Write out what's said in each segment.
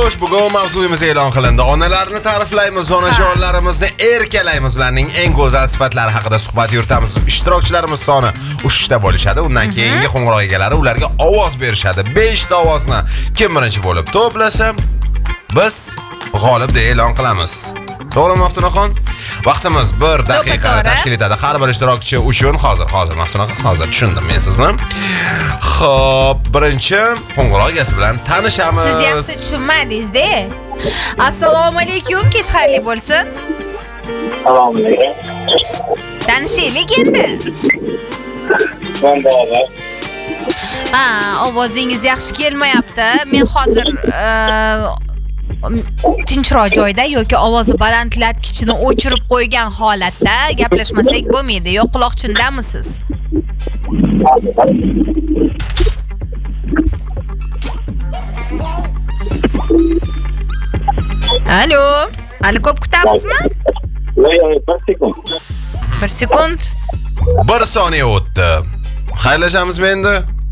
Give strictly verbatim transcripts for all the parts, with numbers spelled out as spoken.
Xo'sh, bugun mavzuyimiz e'lon qilindi. Onalarni ta'riflaymiz, onajonlarimizni erkalaymiz, ularning eng go'zal sifatlari haqida suhbat yuritamiz. Ishtirokchilarimiz soni uchta bo'lishadi. Undan keyingi qo'ng'iroq egalari ularga ovoz berishadi. besh ta ovozni kim birinchi bo'lib to'plasa, biz g'olib deb e'lon qilamiz. To'g'rimi, Maftunaxon? Vaqtimiz bir daqiqa tashkil etadi har bir ishtirokchi uchun. Hozir, hozir Maftunaxon, hozir tushundim men sizni. Xo'p, birinchi qo'ng'iroq egasi bilan tanishamiz. Siz yaxshi tushunmadingiz-da. Assalomu alaykum, kech xayrli bo'lsin. Assalomu alaykum. Tanishaylik endi. Men bolalar. Ha, ovozingiz yaxshi kelmayapti. Men hozir tinchroq joyda yoki ovozi balandlatgichini o'chirib qo'ygan holatda gaplashmasak bo'lmaydi. Yo'q, quloqchindanmisiz? Alo. Hali ko'p kutamizmi? Yo'q, bir sekund. bir sekund. bir soniya o'tdi. Xayrlashamizmi endi?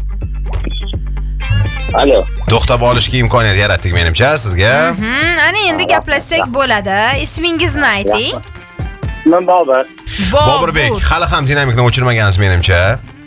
Alo. To'xtab olishga imkoniyat yaratdik menimcha sizga. Mhm, ana endi gaplashsak bo'ladi. Ismingizni ayting. Men Bobur. Boburbek, hali ham dinamikni o'chirmagansiz menimcha.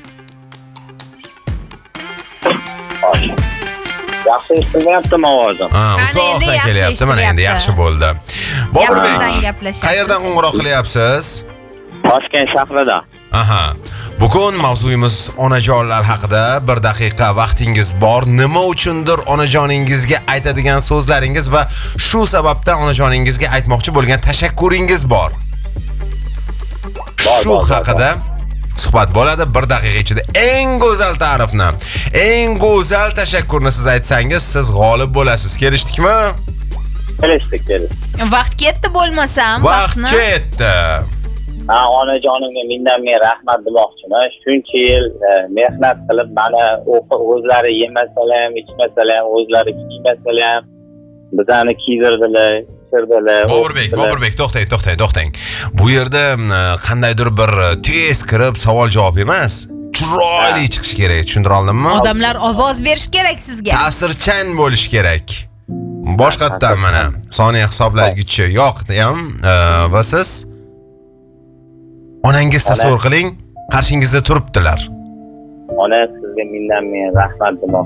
Yaxshi eshitilyaptimi ovozim? Ha, uzoqdan kelyapti. Mana endi yaxshi bo'ldi. Boburbek, qayerdan qo'ng'iroq qilyapsiz? Toshkent shahrida. Aha. Bugun mavzuyimiz onajonlar haqida. Bir daqiqa vaqtingiz bor. Nima uchundir onajoningizga aytadigan so'zlaringiz va shu sababdan onajoningizga aytmoqchi bo'lgan tashakkuringiz bor. Shu haqida suhbat bo'ladi. Bir daqiqa ichida eng go'zal ta'rifni, eng go'zal tashakkurni siz aytsangiz, siz g'olib bo'lasiz. Kelishdikmi? Kelishdik, kelishdik. Vaqt ketdi bo'lmasam, vaqt ketdi. Ha, onajonimga mendan men rahmat demoqchiman. Shuncha yil mehnat qilib mana o'zlari yemasalar ham, ichmasalar ham, o'zlari kiymasalar ham bizani kiydirdilar, kirdilar. Boburbek, Boburbek, to'xtang, to'xtang, to'xtang. Bu yerda qandaydir bir tez kirib savol-javob emas, chiroyli chiqish kerak. Tushuntira oldimmi? Odamlar ovoz berish kerak sizga. Ta'sirchan bo'lish kerak. Boshqatdan mana soniya hisoblag'ichi yo'qdi ham va siz onangiz tasavvur qiling, qarshingizda turibdilar. Ona sizga mendan men rahmat demoqchiman.